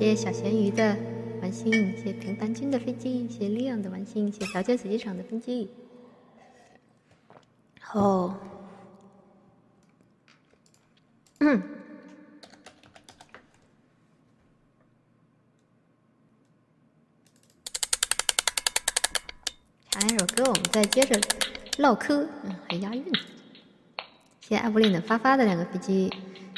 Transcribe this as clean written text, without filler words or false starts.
谢小咸鱼的玩心，谢谢平凡君的飞机，谢谢利昂的玩心，谢谢条件死机场的飞机。哦，唱两首歌，我们再接着唠嗑，还押韵。谢谢艾布林的发发的2个飞机，